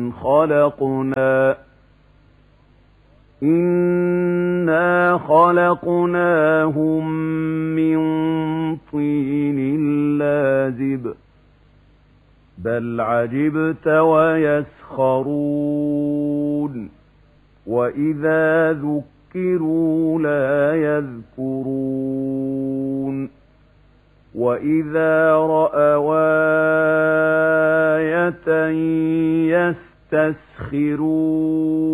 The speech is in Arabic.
إِنَّا خَلَقْنَاهُم مِّن طِينٍ لَّازِبٍ بَلْ عَجِبْتَ وَيَسْخَرُونَ وَإِذَا ذُكِّرُوا لَا يَذْكُرُونَ وَإِذَا رَأَوْا آيَةً يَسْتَسْخِرُونَ